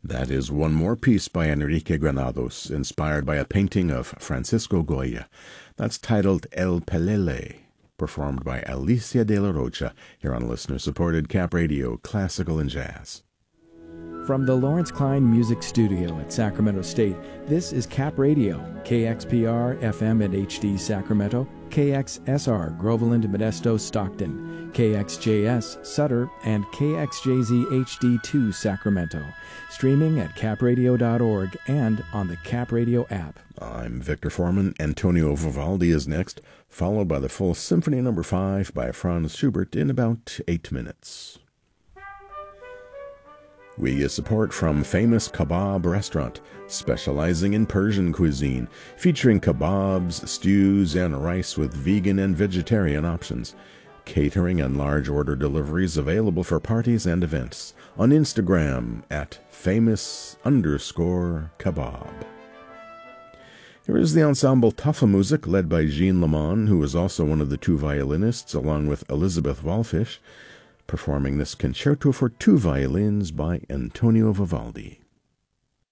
That is one more piece by Enrique Granados, inspired by a painting of Francisco Goya. That's titled El Pelele, performed by Alicia de la Rocha, here on listener-supported Cap Radio, Classical and Jazz. From the Lawrence Klein Music Studio at Sacramento State, this is Cap Radio, KXPR FM and HD Sacramento, KXSR Groveland, Modesto, Stockton, KXJS Sutter, and KXJZ HD2 Sacramento. Streaming at capradio.org and on the Cap Radio app. I'm Victor Foreman. Antonio Vivaldi is next, followed by the full Symphony No. 5 by Franz Schubert in about 8 minutes. We get support from Famous Kebab Restaurant, specializing in Persian cuisine, featuring kebabs, stews, and rice with vegan and vegetarian options. Catering and large order deliveries available for parties and events. On Instagram at famous_kebab. Here is the ensemble Tafelmusik, led by Jean Lemon, who is also one of the two violinists, along with Elizabeth Wallfisch, performing this concerto for two violins by Antonio Vivaldi.